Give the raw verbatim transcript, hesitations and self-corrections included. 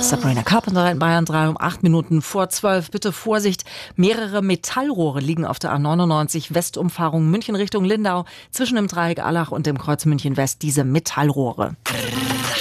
Sabrina Carpenter in Bayern drei um acht Minuten vor zwölf. Bitte Vorsicht, mehrere Metallrohre liegen auf der A neunundneunzig Westumfahrung München Richtung Lindau zwischen dem Dreieck Allach und dem Kreuz München West. Diese Metallrohre.